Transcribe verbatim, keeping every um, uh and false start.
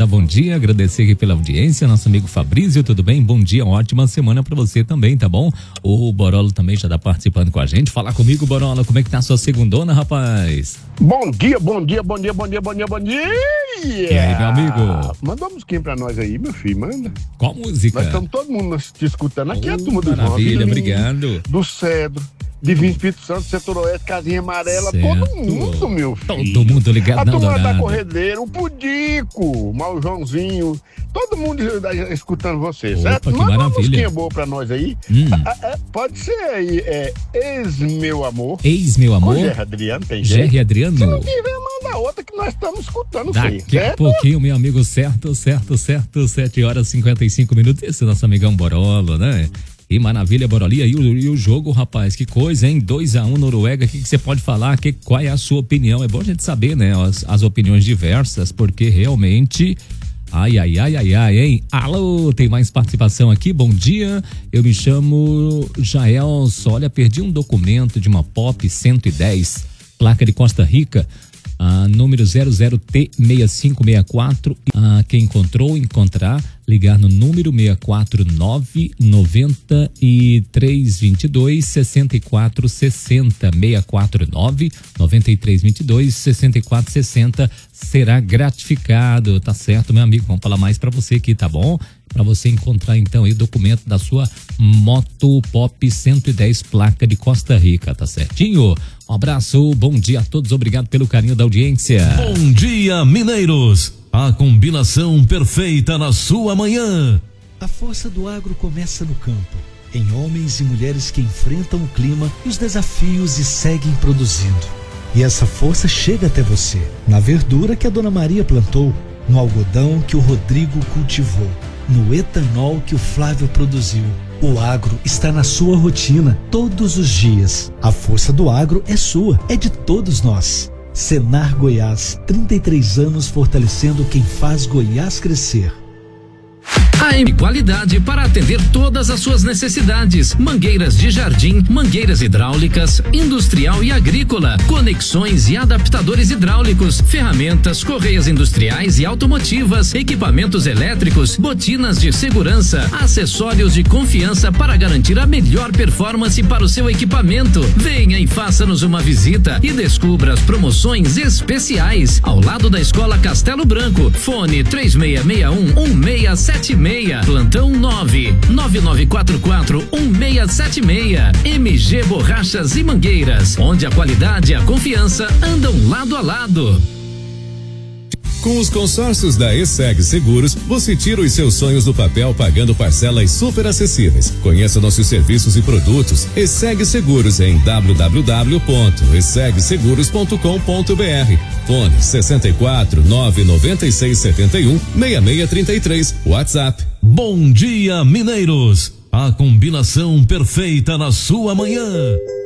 dar bom dia, agradecer aqui pela audiência, nosso amigo Fabrício, tudo bem? Bom dia, ótima semana pra você também, tá bom? O Borolo também já tá participando com a gente. Fala comigo, Borolo, como é que tá a sua segundona, rapaz? Bom dia, bom dia, bom dia, bom dia, bom dia, bom dia! E aí, meu amigo? Manda uma musiquinha pra nós aí, meu filho, manda. Qual música? Nós estamos todo mundo te escutando. Aqui é a Oh, turma do João. maravilha, obrigado. Do Cedro, Divino Espírito Santo, Setor Oeste, Casinha Amarela, Certo. todo mundo, meu filho. Todo mundo ligado A na turma da Dourada. Corredeira, o Pudico, o Mal Joãozinho, todo mundo escutando você, Opa, certo? que Manda uma maravilha. musiquinha boa pra nós aí. Hum. Ah, ah, pode ser aí, é Ex-Meu Amor. Ex, meu amor. Com Gerry Adriano, tem Gerry jeito. Adriano. Se não tiver, manda outra que nós estamos escutando, filho, Daqui a certo? pouquinho, meu amigo, certo, certo, certo, sete horas e cinquenta e cinco minutos, esse é nosso amigão Borolo, né? Que maravilha, Borolia, e o, e o jogo, rapaz, que coisa, hein? dois a um Noruega, o que você pode falar? Que, qual é a sua opinião? É bom a gente saber, né, as, as opiniões diversas, porque realmente... Ai, ai, ai, ai, ai, hein? Alô, tem mais participação aqui, bom dia, eu me chamo Jaelson, olha, perdi um documento de uma Pop cento e dez, placa de Costa Rica, ah, número zero zero T seis cinco seis quatro, ah, quem encontrou, encontrar, ligar no número seis quatro nove, nove três dois dois, seis quatro seis zero, seis quatro nove, nove três dois dois, seis quatro seis zero, será gratificado, tá certo, meu amigo? Vamos falar mais pra você aqui, tá bom? Pra você encontrar então aí o documento da sua Moto Pop cento e dez, placa de Costa Rica, tá certinho? Um abraço, bom dia a todos, obrigado pelo carinho da audiência. Bom dia, mineiros! A combinação perfeita na sua manhã. A força do agro começa no campo, em homens e mulheres que enfrentam o clima e os desafios e seguem produzindo. E essa força chega até você, na verdura que a Dona Maria plantou, no algodão que o Rodrigo cultivou, no etanol que o Flávio produziu. O agro está na sua rotina, todos os dias. A força do agro é sua, é de todos nós. Senar Goiás, trinta e três anos fortalecendo quem faz Goiás crescer. A M Qualidade para atender todas as suas necessidades. Mangueiras de jardim, mangueiras hidráulicas, industrial e agrícola, conexões e adaptadores hidráulicos, ferramentas, correias industriais e automotivas, equipamentos elétricos, botinas de segurança, acessórios de confiança para garantir a melhor performance para o seu equipamento. Venha e faça-nos uma visita e descubra as promoções especiais ao lado da Escola Castelo Branco. Fone três seis seis um, um seis sete seis. Plantão nove nove nove quatro quatro um seis sete seis. M G Borrachas e Mangueiras, onde a qualidade e a confiança andam lado a lado. Com os consórcios da ESSEG Seguros, você tira os seus sonhos do papel pagando parcelas super acessíveis. Conheça nossos serviços e produtos. ESSEG Seguros em w w w ponto esseg seguros ponto com ponto b r. Fone sessenta e quatro, nove noventa e seis, setenta e um, seis seis trinta e três. WhatsApp. Bom dia, mineiros! A combinação perfeita na sua manhã.